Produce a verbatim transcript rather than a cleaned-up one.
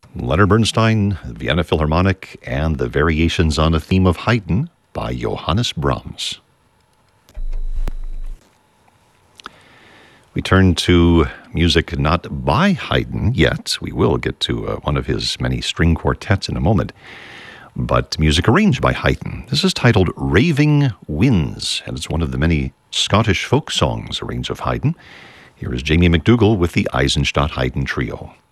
Leonard Bernstein, Vienna Philharmonic, and the Variations on a Theme of Haydn by Johannes Brahms. We turn to music not by Haydn yet. We will get to uh, one of his many string quartets in a moment, but music arranged by Haydn. This is titled Raving Winds, and it's one of the many Scottish folk songs arranged of Haydn. Here is Jamie McDougall with the Eisenstadt Haydn Trio.